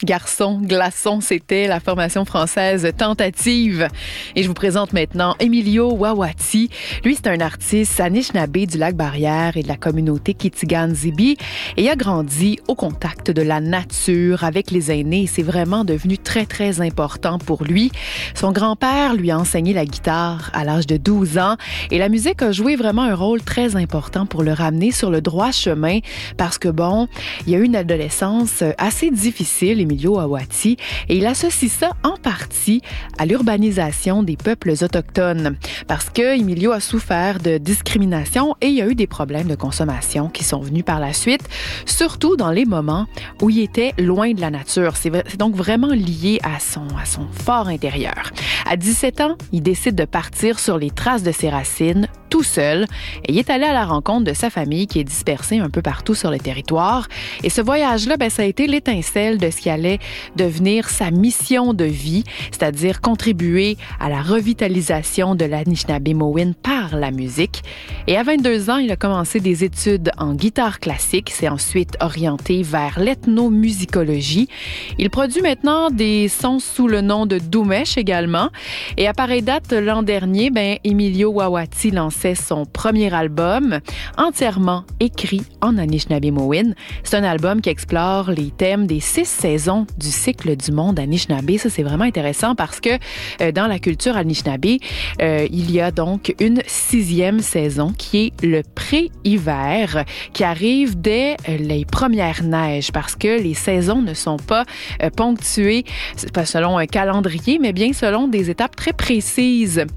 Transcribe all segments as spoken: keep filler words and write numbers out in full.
Garçon, glaçon, c'était la formation française Tentative. Et je vous présente maintenant Emilio Wawati. Lui, c'est un artiste Anishinaabe du Lac-Barrière et de la communauté Kitigan-Zibi. Et il a grandi au contact de la nature avec les aînés. C'est vraiment devenu très, très important pour lui. Son grand-père lui a enseigné la guitare à l'âge de douze ans. Et la musique a joué vraiment un rôle très important pour le ramener sur le droit chemin. Parce que, bon, il a eu une adolescence assez difficile, Emilio Wawati, et il associe ça en partie à l'urbanisation des peuples autochtones. Parce que Emilio a souffert de discrimination et il y a eu des problèmes de consommation qui sont venus par la suite, surtout dans les moments où il était loin de la nature. C'est, c'est donc vraiment lié à son, à son fort intérieur. À dix-sept ans, il décide de partir sur les traces de ses racines, tout seul, et il est allé à la rencontre de sa famille qui est dispersée un peu partout sur le territoire. Et ce voyage-là, ben, ça a été l'étincelle de ce qui allait devenir sa mission de vie, c'est-à-dire contribuer à la revitalisation de l'Anishinaabe-Mowin par la musique. Et à vingt-deux ans, il a commencé des études en guitare classique, s'est ensuite orienté vers l'ethnomusicologie. Il produit maintenant des sons sous le nom de Dumesh également. Et à pareille date, l'an dernier, ben, Emilio Wawati lançait son premier album, entièrement écrit en Anishinaabe-Mowin. C'est un album qui explore les thèmes des six saisons du cycle du monde Anishinaabe. Ça, c'est vraiment intéressant parce que euh, dans la culture Anishinaabe, euh, il y a donc une sixième saison qui est le pré-hiver, qui arrive dès euh, les premières neiges parce que les saisons ne sont pas euh, ponctuées pas selon un calendrier, mais bien selon des étapes très précises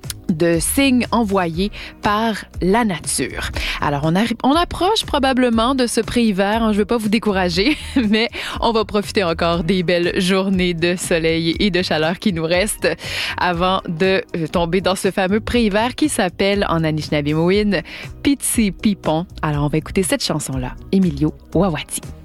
de signes envoyés par la nature. Alors, on, arri- on approche probablement de ce pré-hiver. Hein, je ne veux pas vous décourager, mais on va profiter encore des belles journées de soleil et de chaleur qui nous restent avant de tomber dans ce fameux pré-hiver qui s'appelle en Anishinaabe-Mowin Pitsi Pipon. Alors, on va écouter cette chanson-là, Emilio Wawati.